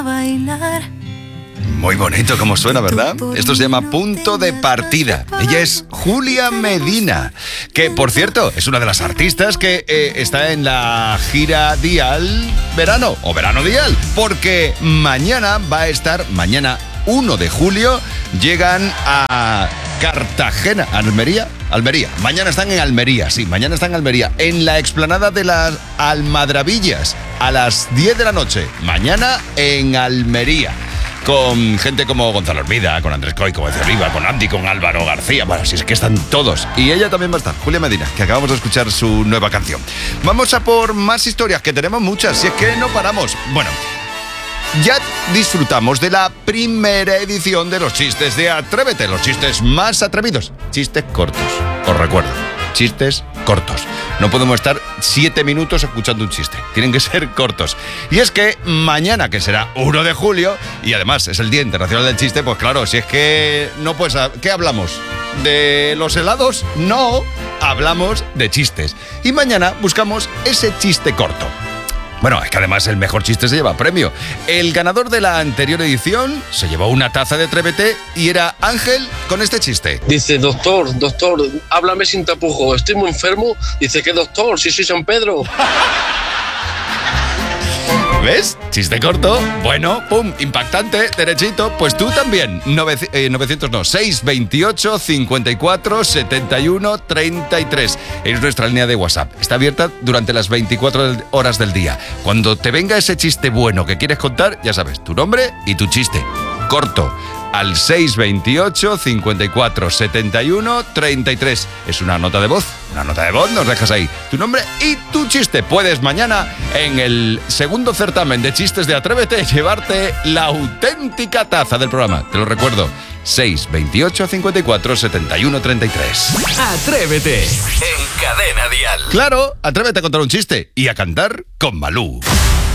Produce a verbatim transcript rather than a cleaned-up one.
bailar. Muy bonito como suena, ¿verdad? Esto se llama Punto de Partida. Ella es Julia Medina, que, por cierto, es una de las artistas que eh, está en la gira Dial Verano, o Verano Dial, porque mañana va a estar, mañana uno de julio, llegan a Cartagena, Almería, Almería. Mañana están en Almería, sí, mañana están en Almería, en la explanada de las Almadrabillas, a las diez de la noche. Mañana en Almería. Con gente como Gonzalo Hermida, con Andrés Coy, como decía arriba, con Andy, con Álvaro García. Bueno, si es que están todos. Y ella también va a estar, Julia Medina, que acabamos de escuchar su nueva canción. Vamos a por más historias, que tenemos muchas, si es que no paramos. Bueno, ya disfrutamos de la primera edición de los chistes de Atrévete, los chistes más atrevidos. Chistes cortos, os recuerdo, chistes cortos. No podemos estar siete minutos escuchando un chiste. Tienen que ser cortos. Y es que mañana, que será uno de julio, y además es el Día Internacional del Chiste, pues claro, si es que no puedes... ¿Qué hablamos? ¿De los helados? No, hablamos de chistes. Y mañana buscamos ese chiste corto. Bueno, es que además el mejor chiste se lleva premio. El ganador de la anterior edición se llevó una taza de Atrévete y era Ángel con este chiste. Dice, doctor, doctor, háblame sin tapujos, estoy muy enfermo. Dice, ¿qué doctor? Si soy San Pedro. ¿Ves? Chiste corto, bueno, pum, impactante, derechito. Pues tú también. Nove, eh, novecientos no, seiscientos veintiocho, cincuenta y cuatro, setenta y uno, treinta y tres. Es nuestra línea de WhatsApp. Está abierta durante las veinticuatro horas del día. Cuando te venga ese chiste bueno que quieres contar, ya sabes, tu nombre y tu chiste. Corto. Al seiscientos veintiocho, cincuenta y cuatro, setenta y uno, treinta y tres. Es una nota de voz. Una nota de voz, nos dejas ahí tu nombre y tu chiste. Puedes mañana, en el segundo certamen de chistes de Atrévete, llevarte la auténtica taza del programa. Te lo recuerdo. seiscientos veintiocho, cincuenta y cuatro, setenta y uno, treinta y tres. Atrévete en Cadena Dial. Claro, atrévete a contar un chiste y a cantar con Malú.